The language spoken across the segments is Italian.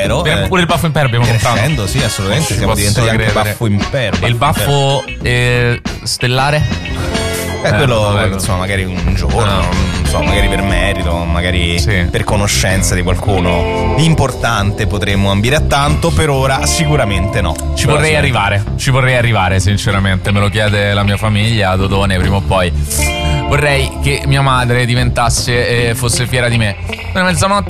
impero. Pure il baffo impero abbiamo crescendo, sì, assolutamente. Siamo diventati anche baffo impero. E il baffo stellare? Quello, insomma, magari un giorno, non so, magari per merito, magari per conoscenza di qualcuno di importante potremmo ambire a tanto. Per ora sicuramente no. Ci vorrei arrivare, sinceramente. Me lo chiede la mia famiglia, Dodone, prima o poi. Vorrei che mia madre diventasse fosse fiera di me. Sono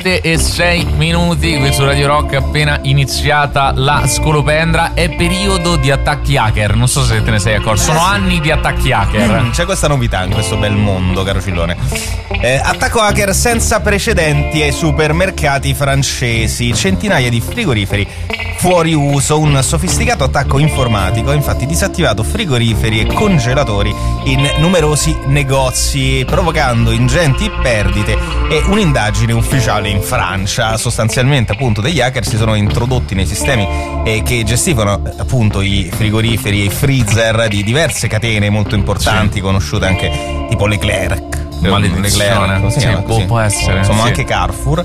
00:06 qui su Radio Rock, appena iniziata la scolopendra. È periodo di attacchi hacker, non so se te ne sei accorto. Sono anni di attacchi hacker. C'è questa novità in questo bel mondo, caro Cillone. Attacco hacker senza precedenti ai supermercati francesi. Centinaia di frigoriferi fuori uso. Un sofisticato attacco informatico ha infatti disattivato frigoriferi e congelatori in numerosi negozi, provocando ingenti perdite e un'indagine ufficiale in Francia. Sostanzialmente, appunto, degli hacker si sono introdotti nei sistemi che gestivano appunto i frigoriferi e i freezer di diverse catene molto importanti, conosciute anche tipo Leclerc. Maledizione, può essere. Insomma, anche Carrefour.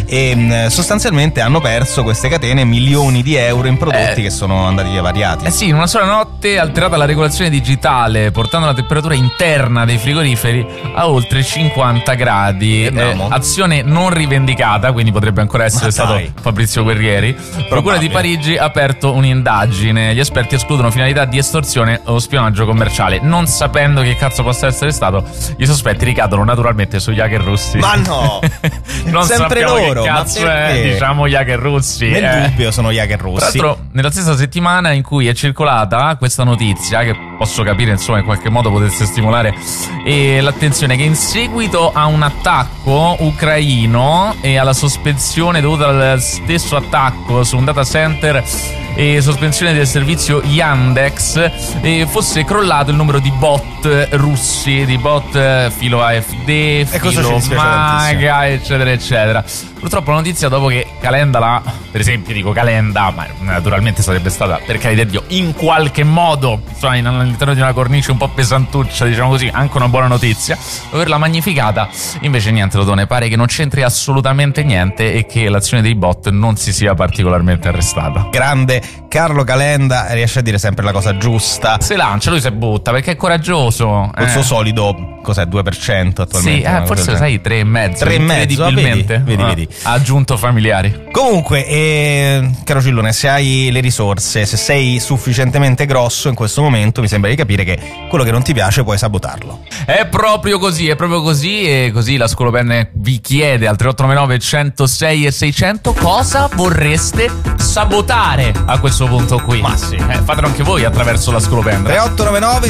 E sostanzialmente hanno perso queste catene milioni di euro in prodotti che sono andati avariati. In una sola notte alterata la regolazione digitale, portando la temperatura interna dei frigoriferi a oltre 50 gradi. Azione non rivendicata, quindi potrebbe ancora essere stato Fabrizio Guerrieri. Procura di Parigi ha aperto un'indagine. Gli esperti escludono finalità di estorsione o spionaggio commerciale. Non sapendo che cazzo possa essere stato, i sospetti ricadono naturalmente sugli hacker russi. Ma no! Non sempre loro. Che cazzo è, diciamo, gli hacker russi. Nel dubbio sono gli hacker russi. Tra l'altro, nella stessa settimana in cui è circolata questa notizia, che posso capire, insomma, in qualche modo potesse stimolare l'attenzione, che in seguito a un attacco ucraino e alla sospensione dovuta al stesso attacco su un data center e sospensione del servizio Yandex, fosse crollato il numero di bot russi, di bot filo AfD, filo MAGA, eccetera eccetera. Purtroppo la notizia, dopo che Calenda per esempio, dico Calenda, ma naturalmente sarebbe stata, per carità di Dio, in qualche modo, insomma, all'interno di una cornice un po' pesantuccia, diciamo così, anche una buona notizia, averla magnificata. Invece niente, Dodone, pare che non c'entri assolutamente niente e che l'azione dei bot non si sia particolarmente arrestata. Grande Carlo Calenda, riesce a dire sempre la cosa giusta. Se lancia, lui si butta perché è coraggioso. Il suo solido, cos'è, 2% attualmente? Sì, forse sai, 3,5. 3,5, incredibilmente. Vedi. Ha aggiunto familiari. Comunque, caro Cillone, se hai le risorse, se sei sufficientemente grosso in questo momento, mi sembra di capire che quello che non ti piace puoi sabotarlo. È proprio così, e così la Scolopendra vi chiede al 3899 106 e 600 cosa vorreste sabotare a questo punto qui. Ma sì. Fatelo anche voi attraverso la Scolopendra. 3899